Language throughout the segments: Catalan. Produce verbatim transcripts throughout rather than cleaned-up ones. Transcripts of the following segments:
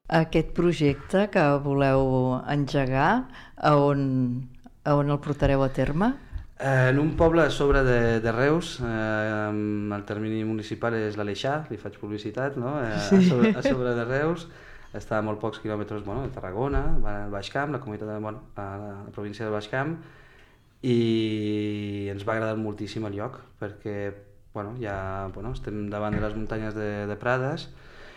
Aquest projecte que voleu engegar, a on, a on el portareu a terme? Eh, en un poble a sobre de, de Reus, eh, el termini municipal és l'Aleixar, li faig publicitat, no? eh, Sí. a, sobre, a sobre de Reus, està a molt pocs quilòmetres, bueno, de Tarragona, va al Baix Camp, la comunitat de, bueno, a la, la província del Baix Camp, i ens va agradar moltíssim el lloc, perquè bueno, ja, bueno, estem davant de les muntanyes de, de Prades,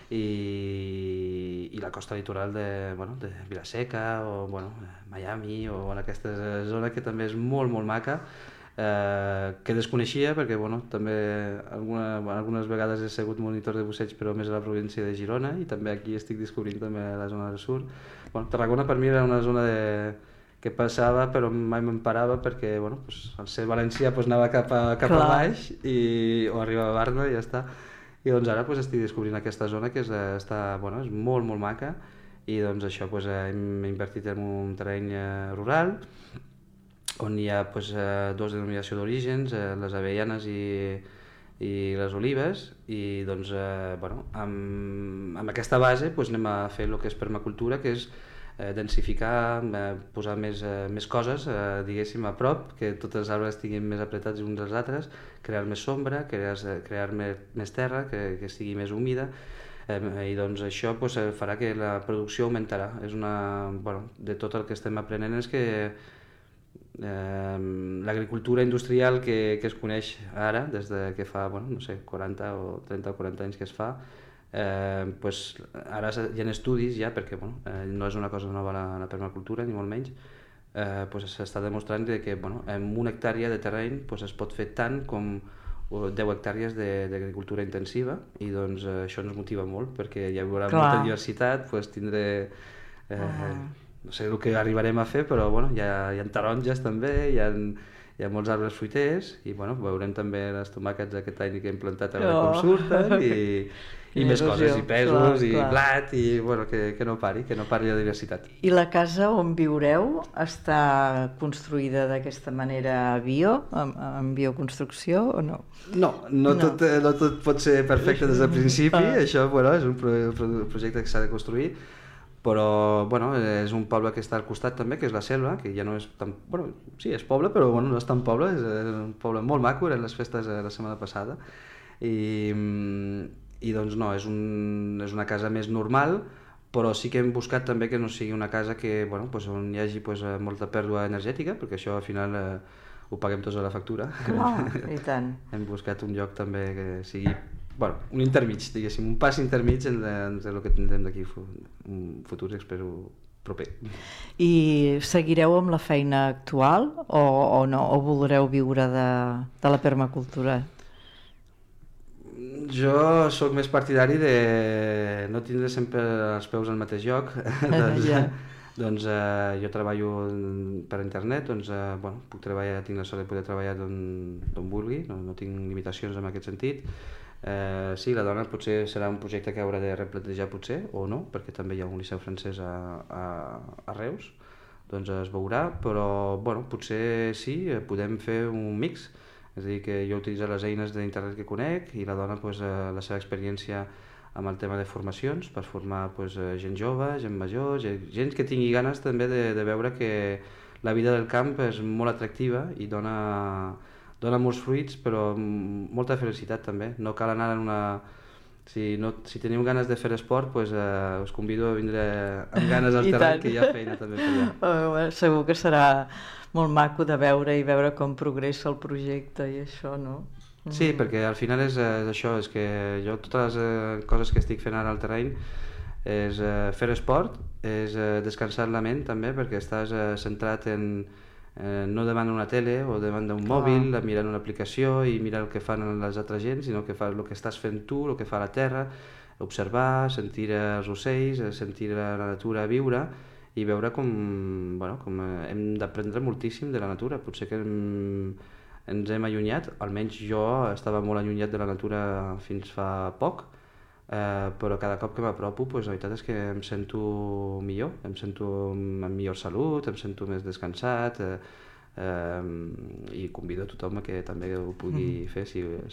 i, i la costa litoral de, bueno, de Vilaseca o bueno, Miami o en aquesta zona que també és molt molt maca, eh, que desconeixia perquè bueno, també alguna, algunes vegades he sigut monitor de busseig però més a la província de Girona i també aquí estic descobrint també la zona del sud. Bueno, Tarragona per mi era una zona de, que passava però mai me'n parava perquè bueno, pues, al ser valencià pues, anava cap a, cap a baix i, o arribava a Barna i ja està. I doncs ara pues, estic descobrint aquesta zona que és, està, bueno, és molt molt maca i doncs això pues, hem invertit en un terreny eh, rural on hi ha pues, eh, dues denominacions d'orígens, eh, les avellanes i, i les olives i doncs eh, bueno, amb, amb aquesta base pues, anem a fer el que és permacultura, que és eh, densificar, eh, posar més, eh, més coses eh, diguéssim a prop, que tots els arbres estiguin més apretats uns dels altres, crear més sombra, crear, crear més, més terra, que, que estigui més humida, eh, i doncs això pues, farà que la producció augmentarà. És una, bueno, de tot el que estem aprenent és que eh, l'agricultura industrial que, que es coneix ara, des de que fa bueno, no sé, quaranta o trenta o quaranta anys que es fa, eh, pues, ara hi ha estudis ja, perquè bueno, eh, no és una cosa nova la, la permacultura, ni molt menys, eh, pues, s'està demostrant que bueno, en una hectàrea de terreny pues, es pot fer tant com deu hectàrees d'agricultura intensiva i doncs eh, això ens motiva molt perquè hi haurà Clar. molta diversitat, pues, tindré eh, ah. no sé el que arribarem a fer, però bueno, hi, ha, hi ha taronges també, hi ha, hi ha molts arbres fruiters i bueno, veurem també les tomàquets aquest any que hem plantat a veure oh. com surten i, i més coses, i pesos, clar, i clar. blat, i bueno, que, que no pari, que no pari la diversitat. I la casa on viureu està construïda d'aquesta manera bio, amb, amb bioconstrucció o no? No, no, no. Tot, no tot pot ser perfecte des del principi, ah. això bueno, és un pro, pro, projecte que s'ha de construir, però bueno, és un poble que està al costat també, que és la Selva, que ja no és tan... Bueno, sí, és poble, però bueno, no és tan poble, és un poble molt maco, eren les festes la setmana passada, i, i doncs no, és, un, és una casa més normal, però sí que hem buscat també que no sigui una casa que, bueno, pues, on hi hagi pues, molta pèrdua energètica, perquè això al final eh, ho paguem tots a la factura. Clar, i tant. Hem buscat un lloc també que sigui... Bueno, un intermig, diguéssim, un pas intermig entre, entre el que tindrem d'aquí un futur, espero, proper. I seguireu amb la feina actual o, o no? O voldreu viure de, de la permacultura? Jo sóc més partidari de no tindre sempre els peus al mateix lloc. doncs ja. doncs eh, jo treballo per internet, doncs eh, bueno, puc treballar, tinc la sort de poder treballar d'on vulgui, no, no tinc limitacions en aquest sentit. Eh, sí, la dona potser serà un projecte que haurà de replantejar potser, o no, perquè també hi ha un liceu francès a, a, a Reus, doncs es veurà, però bueno, potser sí, podem fer un mix, és a dir, que jo utilitzo les eines d'internet que conec i la dona pues, la seva experiència amb el tema de formacions, per formar pues, gent jove, gent major, gent, gent que tingui ganes també de, de veure que la vida del camp és molt atractiva i dona... dona molts fruits, però molta felicitat també. No cal anar en una... Si, no, si teniu ganes de fer esport, pues, eh, us convido a vindre amb ganes al terreny, que hi ha feina també per allà. Oh, segur que serà molt maco de veure i veure com progressa el projecte i això, no? Sí, mm. perquè al final és, és això, és que jo totes les eh, coses que estic fent ara al terreny és eh, fer esport, és eh, descansar la ment també, perquè estàs eh, centrat en Eh, no davant d'una tele o davant d'un mòbil, mirant una aplicació i mirar el que fan les altres gent, sinó que fa el que estàs fent tu, el que fa la terra, observar, sentir els ocells, sentir la natura viure i veure com, bueno, com hem d'aprendre moltíssim de la natura. Potser que hem, ens hem allunyat, almenys jo estava molt allunyat de la natura fins fa poc, Uh, però cada cop que m'apropo pues, la veritat és que em sento millor, em sento amb millor salut, em sento més descansat uh, uh, i convido a tothom a que també ho pugui mm. fer si,